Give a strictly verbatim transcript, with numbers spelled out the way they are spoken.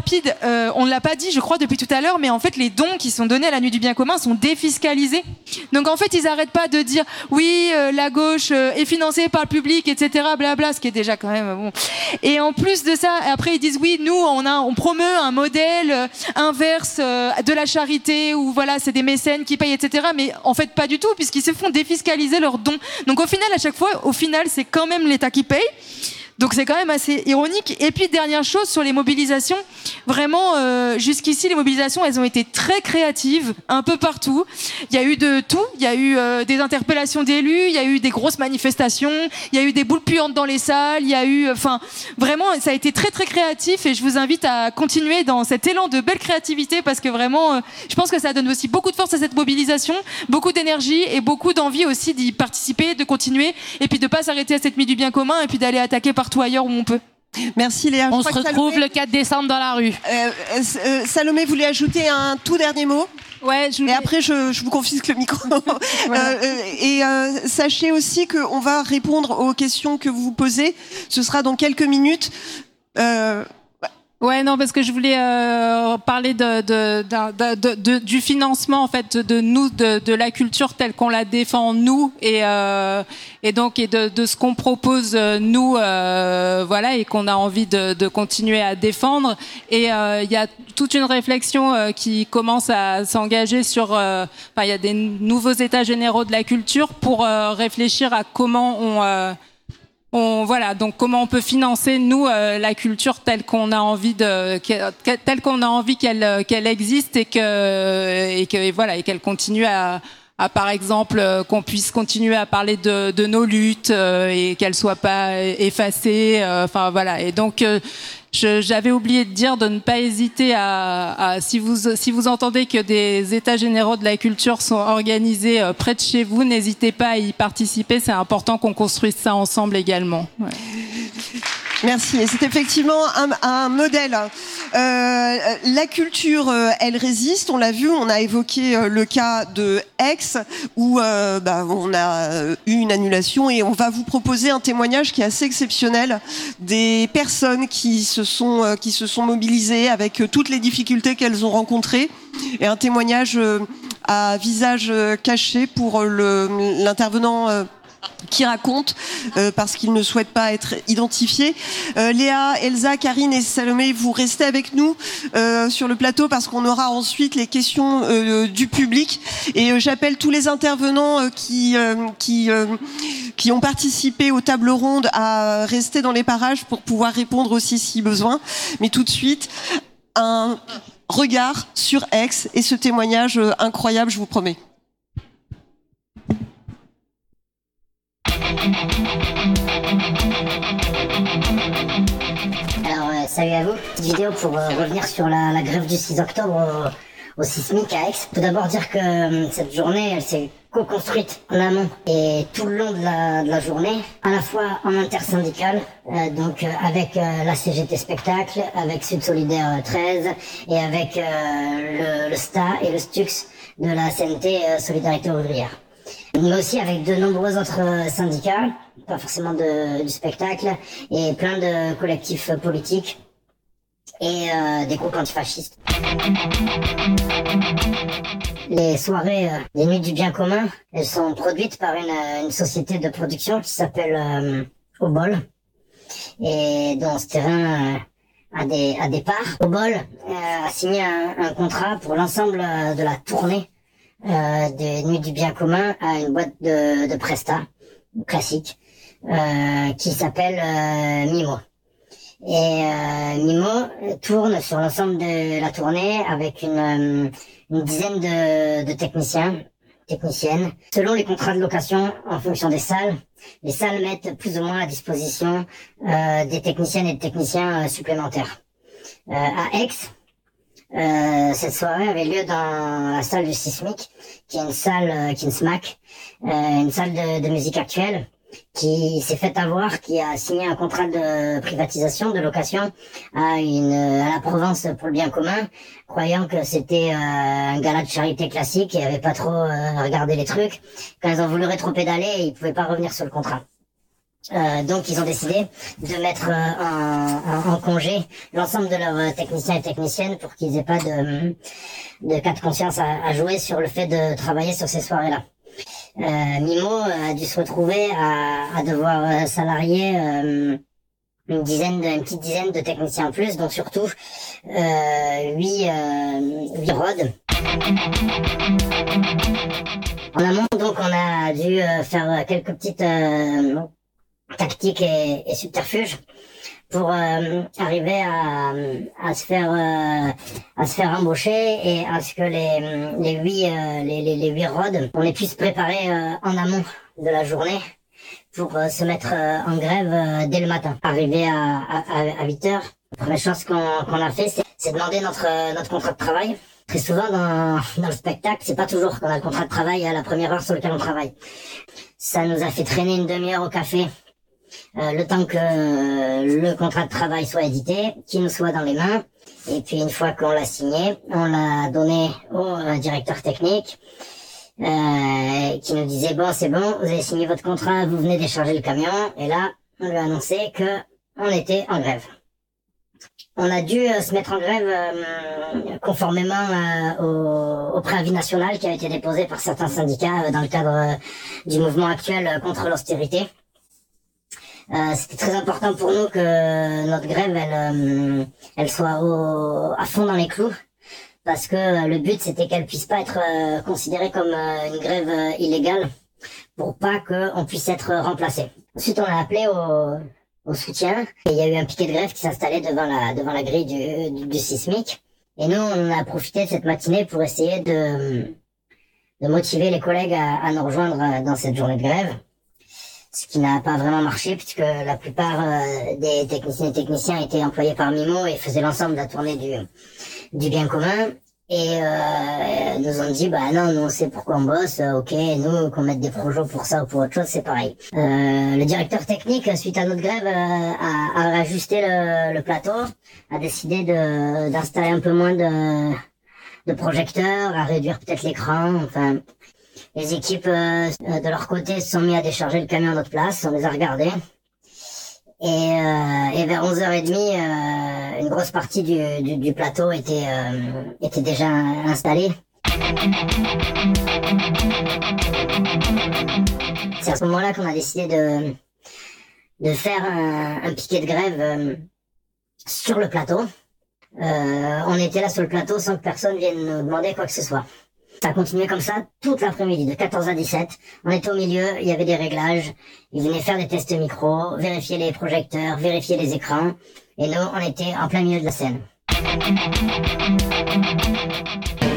rapide, euh, on ne l'a pas dit, je crois, depuis tout à l'heure, mais en fait, les dons qui sont donnés à la Nuit du Bien Commun sont défiscalisés. Donc, en fait, ils n'arrêtent pas de dire oui, euh, la gauche euh, est financée par le public, et cetera, blabla, ce qui est déjà quand même bon. Et en plus de ça, après, ils disent oui, nous, on a, on promeut un modèle euh, inverse euh, de la charité où voilà, c'est des mécènes qui payent, et cetera. Mais en fait, pas du tout, puisqu'ils se font défiscaliser leurs dons. Donc, au final, à chaque fois, au final, c'est quand même l'État qui paye. Donc c'est quand même assez ironique. Et puis dernière chose sur les mobilisations, vraiment euh, jusqu'ici les mobilisations elles ont été très créatives, un peu partout. Il y a eu de tout, il y a eu euh, des interpellations d'élus, il y a eu des grosses manifestations, il y a eu des boules puantes dans les salles, il y a eu, enfin vraiment ça a été très très créatif et je vous invite à continuer dans cet élan de belle créativité parce que vraiment euh, je pense que ça donne aussi beaucoup de force à cette mobilisation, beaucoup d'énergie et beaucoup d'envie aussi d'y participer, de continuer et puis de pas s'arrêter à cette nuit du bien commun et puis d'aller attaquer partout ailleurs où on peut. Merci Léa. On se retrouve Salomé... le quatre décembre dans la rue. Euh, euh, Salomé voulait ajouter un tout dernier mot. Ouais, je voulais... Et après, je, je vous confisque le micro. Voilà. euh, et euh, sachez aussi qu'on va répondre aux questions que vous vous posez. Ce sera dans quelques minutes. Euh, Ouais, non, parce que je voulais euh, parler de, de, de, de, de, du financement en fait de nous, de, de la culture telle qu'on la défend nous, et, euh, et donc et de, de ce qu'on propose nous, euh, voilà, et qu'on a envie de, de continuer à défendre. Et il euh, y a toute une réflexion euh, qui commence à s'engager sur, euh, enfin, il y a des nouveaux états généraux de la culture pour euh, réfléchir à comment on euh, On, voilà, donc comment on peut financer nous euh, la culture telle qu'on a envie de, telle qu'on a envie qu'elle qu'elle existe et que et que et voilà et qu'elle continue à, à par exemple euh, qu'on puisse continuer à parler de, de nos luttes euh, et qu'elles soient pas effacées. Enfin euh, voilà, et donc euh, je, j'avais oublié de dire de ne pas hésiter à, à si vous si vous entendez que des états généraux de la culture sont organisés euh, près de chez vous, n'hésitez pas à y participer. C'est important qu'on construise ça ensemble également. Ouais. Merci. Et c'est effectivement un, un modèle. Euh, la culture, euh, elle résiste. On l'a vu. On a évoqué euh, le cas de Aix où euh, bah, on a eu une annulation et on va vous proposer un témoignage qui est assez exceptionnel des personnes qui se sont euh, qui se sont mobilisées avec euh, toutes les difficultés qu'elles ont rencontrées et un témoignage euh, à visage caché pour le l'intervenant. Euh, qui raconte euh, parce qu'ils ne souhaitent pas être identifiés. Euh, Léa, Elsa, Karine et Salomé, vous restez avec nous euh, sur le plateau parce qu'on aura ensuite les questions euh, du public. Et euh, j'appelle tous les intervenants euh, qui euh, qui euh, qui ont participé aux tables rondes à rester dans les parages pour pouvoir répondre aussi si besoin. Mais tout de suite, un regard sur Aix et ce témoignage euh, incroyable, je vous promets. Alors, euh, salut à vous. Petite vidéo pour euh, revenir sur la, la grève du six octobre au, au Sismic à Aix. Tout d'abord dire que euh, cette journée, elle s'est co-construite en amont et tout le long de la, de la journée, à la fois en intersyndical, euh, donc euh, avec euh, la C G T Spectacle, avec Sud Solidaire treize et avec euh, le, le S T A et le S T U X de la C N T euh, Solidarité Ouvrière. Mais aussi avec de nombreux autres syndicats, pas forcément de, du spectacle, et plein de collectifs politiques et euh, des groupes antifascistes. Les soirées euh, des Nuits du Bien Commun, elles sont produites par une, une société de production qui s'appelle euh, Obol, et dont ce terrain euh, a, des, a des parts. Obol euh, a signé un, un contrat pour l'ensemble euh, de la tournée Euh, des Nuits du Bien Commun à une boîte de, de Presta classique euh, qui s'appelle euh, Mimo. Et euh, Mimo tourne sur l'ensemble de la tournée avec une, une dizaine de, de techniciens, techniciennes. Selon les contrats de location, en fonction des salles, les salles mettent plus ou moins à disposition euh, des techniciennes et des techniciens euh, supplémentaires. Euh, à Aix, Euh, cette soirée avait lieu dans la salle du Sismic, qui est une salle, euh, qui est une SMAC, euh, une salle de, de musique actuelle, qui s'est fait avoir, qui a signé un contrat de privatisation, de location à une à la Provence pour le bien commun, croyant que c'était euh, un gala de charité classique et avait pas trop euh, regardé les trucs. Quand ils ont voulu rétropédaler, ils pouvaient pas revenir sur le contrat. Euh, donc ils ont décidé de mettre euh, en, en, en congé l'ensemble de leurs techniciens et techniciennes pour qu'ils aient pas de, de cas de conscience à, à jouer sur le fait de travailler sur ces soirées-là. Euh, Mimo a dû se retrouver à, à devoir salarier euh, une dizaine, de, une petite dizaine de techniciens en plus, donc surtout euh, huit, euh, huit rods. En amont, donc, on a dû euh, faire quelques petites euh, tactiques et, et subterfuges pour euh, arriver à, à se faire euh, à se faire embaucher et à ce que les les huit euh, les, les les huit rods on les puisse préparer euh, en amont de la journée pour euh, se mettre euh, en grève euh, dès le matin. Arrivé à à, à huit heures, la première chose qu'on qu'on a fait, c'est c'est demander notre euh, notre contrat de travail. Très souvent dans dans le spectacle, c'est pas toujours qu'on a le contrat de travail à la première heure sur lequel on travaille. Ça nous a fait traîner une demi-heure au café. Euh, le temps que euh, le contrat de travail soit édité, qu'il nous soit dans les mains, et puis une fois qu'on l'a signé, on l'a donné au euh, directeur technique, euh, qui nous disait bon c'est bon, vous avez signé votre contrat, vous venez décharger le camion, et là on lui a annoncé que on était en grève. On a dû euh, se mettre en grève euh, conformément euh, au, au préavis national qui a été déposé par certains syndicats euh, dans le cadre euh, du mouvement actuel euh, contre l'austérité. Euh, c'était très important pour nous que notre grève elle euh, elle soit au, à fond dans les clous, parce que euh, le but c'était qu'elle puisse pas être euh, considérée comme euh, une grève euh, illégale, pour pas qu'on puisse être remplacé. Ensuite on a appelé au, au soutien et il y a eu un piquet de grève qui s'installait devant la devant la grille du, du, du sismique, et nous on a profité de cette matinée pour essayer de de motiver les collègues à, à nous rejoindre dans cette journée de grève. Ce qui n'a pas vraiment marché, puisque la plupart euh, des techniciens et techniciens étaient employés par Mimo et faisaient l'ensemble de la tournée du, du bien commun. Et euh, nous ont dit, bah non, nous on sait pourquoi on bosse, ok, nous qu'on mette des projets pour ça ou pour autre chose, c'est pareil. Euh, le directeur technique, suite à notre grève, euh, a, a ajusté le, le plateau, a décidé de d'installer un peu moins de, de projecteurs, à réduire peut-être l'écran, enfin... Les équipes euh, de leur côté se sont mis à décharger le camion à notre place, on les a regardés. Et, euh, et vers onze heures trente, euh, une grosse partie du, du, du plateau était, euh, était déjà installée. C'est à ce moment-là qu'on a décidé de, de faire un, un piquet de grève euh, sur le plateau. Euh, on était là sur le plateau sans que personne vienne nous demander quoi que ce soit. Ça a continué comme ça toute l'après-midi, de quatorze à dix-sept. On était au milieu, il y avait des réglages. Ils venaient faire des tests micro, vérifier les projecteurs, vérifier les écrans. Et nous, on était en plein milieu de la scène.